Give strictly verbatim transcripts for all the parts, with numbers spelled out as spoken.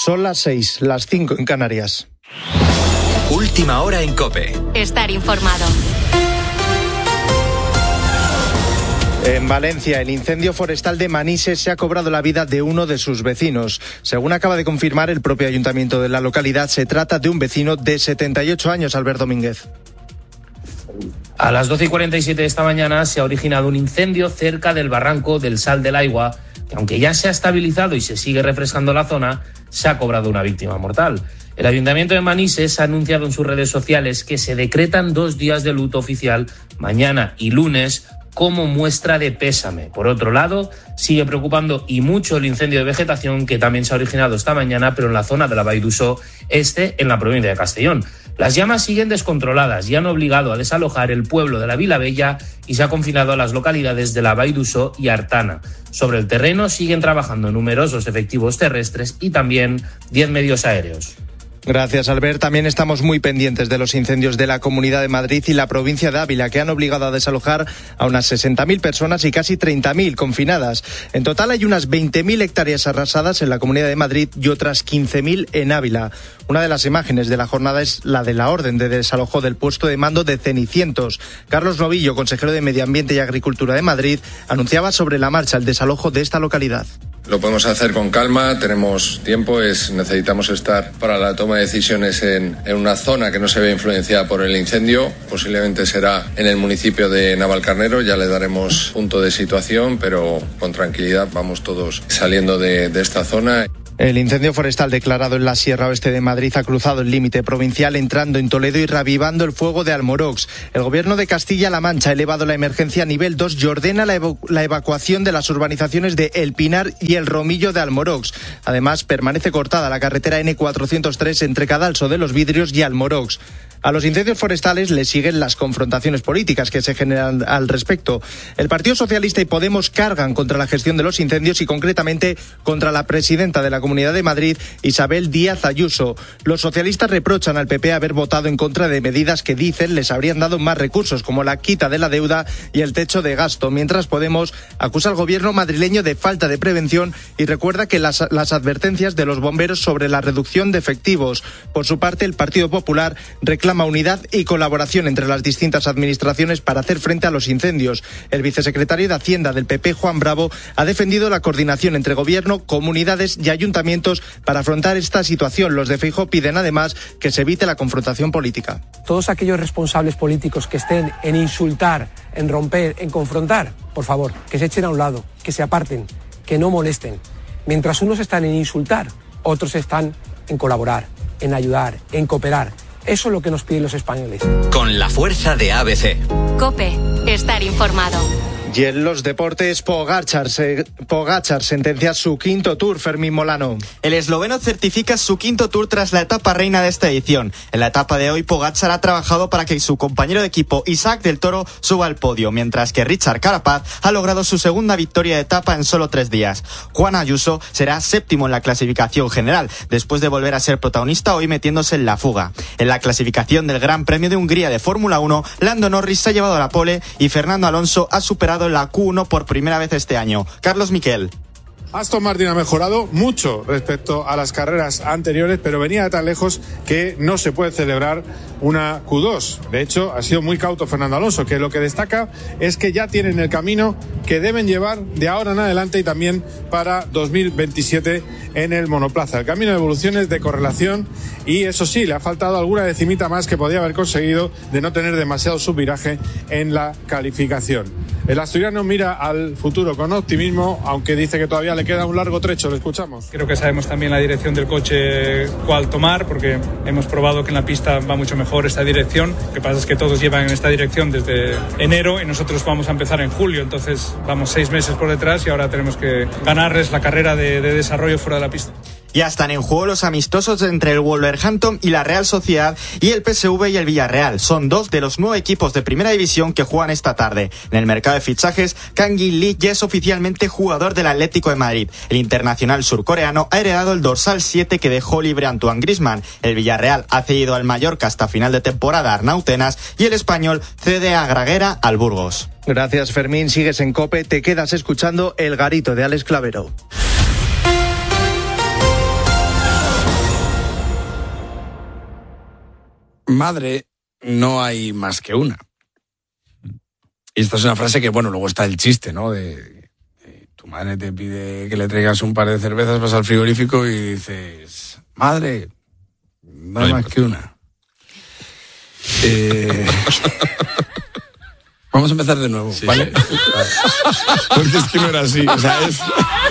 Son las seis, las cinco en Canarias. Última hora en COPE. Estar informado. En Valencia, el incendio forestal de Manises se ha cobrado la vida de uno de sus vecinos. Según acaba de confirmar el propio ayuntamiento de la localidad, se trata de un vecino de setenta y ocho años, Albert Domínguez. A las doce y cuarenta y siete de esta mañana se ha originado un incendio cerca del barranco del Sal del Aigua, que aunque ya se ha estabilizado y se sigue refrescando la zona, se ha cobrado una víctima mortal. El Ayuntamiento de Manises ha anunciado en sus redes sociales que se decretan dos días de luto oficial, mañana y lunes, como muestra de pésame. Por otro lado, sigue preocupando y mucho el incendio de vegetación que también se ha originado esta mañana, pero en la zona de la Vall d'Uixó, este en la provincia de Castellón. Las llamas siguen descontroladas y han obligado a desalojar el pueblo de la Vilabella y se ha confinado a las localidades de la Vall d'Uixó y Artana. Sobre el terreno siguen trabajando numerosos efectivos terrestres y también diez medios aéreos. Gracias, Albert. También estamos muy pendientes de los incendios de la Comunidad de Madrid y la provincia de Ávila, que han obligado a desalojar a unas sesenta mil personas y casi treinta mil confinadas. En total hay unas veinte mil hectáreas arrasadas en la Comunidad de Madrid y otras quince mil en Ávila. Una de las imágenes de la jornada es la de la orden de desalojo del puesto de mando de Cenicientos. Carlos Novillo, consejero de Medio Ambiente y Agricultura de Madrid, anunciaba sobre la marcha el desalojo de esta localidad. Lo podemos hacer con calma, tenemos tiempo, es, necesitamos estar para la toma de decisiones en, en una zona que no se ve influenciada por el incendio. Posiblemente será en el municipio de Navalcarnero, ya le daremos punto de situación, pero con tranquilidad vamos todos saliendo de, de esta zona. El incendio forestal declarado en la Sierra Oeste de Madrid ha cruzado el límite provincial entrando en Toledo y reavivando el fuego de Almorox. El gobierno de Castilla-La Mancha ha elevado la emergencia a nivel dos y ordena la, evo- la evacuación de las urbanizaciones de El Pinar y El Romillo de Almorox. Además, permanece cortada la carretera ene cuatrocientos tres entre Cadalso de los Vidrios y Almorox. A los incendios forestales le siguen las confrontaciones políticas que se generan al respecto. El Partido Socialista y Podemos cargan contra la gestión de los incendios y concretamente contra la presidenta de la Comunidad de Madrid, Isabel Díaz Ayuso. Los socialistas reprochan al P P haber votado en contra de medidas que dicen les habrían dado más recursos, como la quita de la deuda y el techo de gasto, mientras Podemos acusa al gobierno madrileño de falta de prevención y recuerda que las, las advertencias de los bomberos sobre la reducción de efectivos. Por su parte, el Partido Popular reclama unidad y colaboración entre las distintas administraciones para hacer frente a los incendios. El vicesecretario de Hacienda del P P, Juan Bravo, ha defendido la coordinación entre gobierno, comunidades y ayuntamientos para afrontar esta situación. Los de Feijóo piden además que se evite la confrontación política. Todos aquellos responsables políticos que estén en insultar, en romper, en confrontar, por favor, que se echen a un lado, que se aparten, que no molesten. Mientras unos están en insultar, otros están en colaborar, en ayudar, en cooperar. Eso es lo que nos piden los españoles. Con la fuerza de A B C. COPE. Estar informado. Y en los deportes, Pogačar, se, Pogačar sentencia su quinto Tour, Fermín Molano. El esloveno certifica su quinto Tour tras la etapa reina de esta edición. En la etapa de hoy, Pogačar ha trabajado para que su compañero de equipo, Isaac del Toro, suba al podio, mientras que Richard Carapaz ha logrado su segunda victoria de etapa en solo tres días. Juan Ayuso será séptimo en la clasificación general, después de volver a ser protagonista hoy metiéndose en la fuga. En la clasificación del Gran Premio de Hungría de Fórmula uno, Lando Norris se ha llevado la pole y Fernando Alonso ha superado la Q uno por primera vez este año. Carlos Miquel. Aston Martin ha mejorado mucho respecto a las carreras anteriores, pero venía de tan lejos que no se puede celebrar una Q dos. De hecho, ha sido muy cauto Fernando Alonso, que lo que destaca es que ya tienen el camino que deben llevar de ahora en adelante y también para dos mil veintisiete en el monoplaza. El camino de evoluciones, de correlación, y eso sí, le ha faltado alguna decimita más que podía haber conseguido de no tener demasiado subviraje en la calificación. El asturiano mira al futuro con optimismo, aunque dice que todavía le queda un largo trecho. Lo escuchamos. Creo que sabemos también la dirección del coche cuál tomar, porque hemos probado que en la pista va mucho mejor esta dirección. Lo que pasa es que todos llevan en esta dirección desde enero y nosotros vamos a empezar en julio, entonces vamos seis meses por detrás y ahora tenemos que ganarles la carrera de, de desarrollo fuera de la pista. Ya están en juego los amistosos entre el Wolverhampton y la Real Sociedad y el P S V y el Villarreal. Son dos de los nueve equipos de primera división que juegan esta tarde. En el mercado de fichajes, Kang Min Lee ya es oficialmente jugador del Atlético de Madrid. El internacional surcoreano ha heredado el dorsal siete que dejó libre Antoine Griezmann. El Villarreal ha cedido al Mallorca hasta final de temporada a Arnau Tenas y el español cede a Graguera al Burgos. Gracias, Fermín. Sigues en COPE, te quedas escuchando El Garito de Alex Clavero. madre no hay más que una. Y esta es una frase que, bueno, luego está el chiste, ¿no? De, de tu madre te pide que le traigas un par de cervezas, vas al frigorífico y dices, madre, no hay más que una. Eh... Vamos a empezar de nuevo, sí. ¿Vale? Porque es que no era así, o sea, es...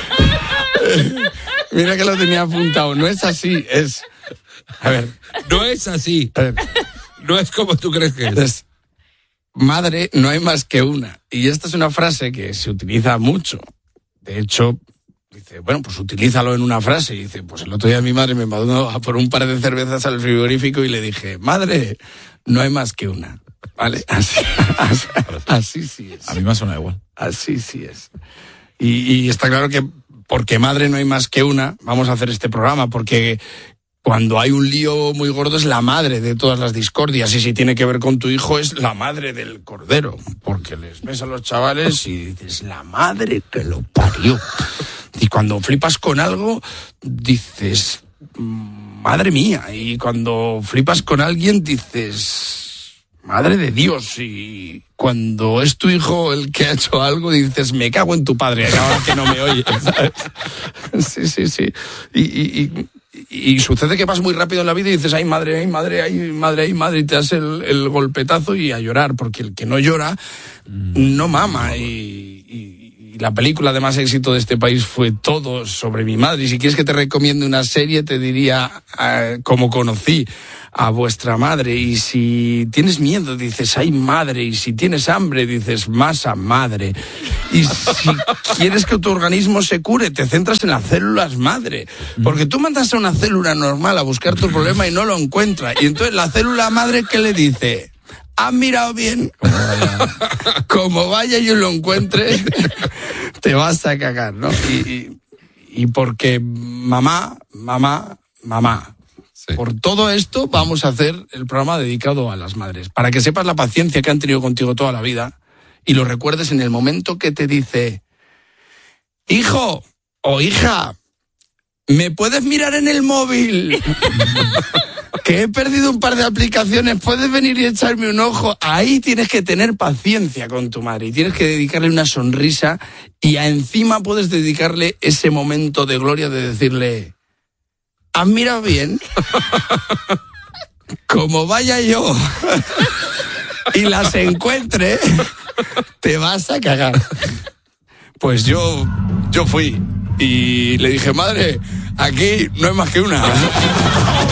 Mira que lo tenía apuntado, no es así, es... A ver. No es así. A ver. No es como tú crees que es. es. Madre, no hay más que una. Y esta es una frase que se utiliza mucho. De hecho, dice, bueno, pues utilízalo en una frase. Y dice, pues el otro día mi madre me mandó a por un par de cervezas al frigorífico y le dije, madre, no hay más que una. ¿Vale? Así, así, así sí es. A mí me suena igual. Así sí es. Y, y está claro que porque madre no hay más que una, vamos a hacer este programa, porque cuando hay un lío muy gordo es la madre de todas las discordias, y si tiene que ver con tu hijo es la madre del cordero, porque les ves a los chavales y dices, la madre que lo parió. Y cuando flipas con algo, dices, madre mía. Y cuando flipas con alguien, dices, madre de Dios. Y cuando es tu hijo el que ha hecho algo, dices, me cago en tu padre, ahora que no me oye, ¿sabes? Sí, sí, sí. Y, y, y, y sucede que vas muy rápido en la vida y dices, ay madre, ay madre, ay madre, ay madre, y te das el, el golpetazo y a llorar, porque el que no llora no mama. Y, y, y la película de más éxito de este país fue Todo sobre mi madre. Y si quieres que te recomiende una serie, te diría uh, Cómo conocí a vuestra madre. Y si tienes miedo, dices, ay madre. Y si tienes hambre, dices, masa madre. Y si quieres que tu organismo se cure, te centras en las células madre. Porque tú mandas a una célula normal a buscar tu problema y no lo encuentra. Y entonces la célula madre, ¿qué le dice? ¿Has mirado bien? Como vaya, Como vaya yo lo encuentre, te vas a cagar, ¿no? Y, y, y porque mamá, mamá, mamá. Sí. Por todo esto vamos a hacer el programa dedicado a las madres, para que sepas la paciencia que han tenido contigo toda la vida y lo recuerdes en el momento que te dice, hijo o hija, ¿me puedes mirar en el móvil? Que he perdido un par de aplicaciones, ¿puedes venir y echarme un ojo? Ahí tienes que tener paciencia con tu madre y tienes que dedicarle una sonrisa y encima puedes dedicarle ese momento de gloria de decirle, ¿has mirado bien? Como vaya yo y las encuentre, te vas a cagar. Pues yo, yo fui y le dije, madre, aquí no hay más que una.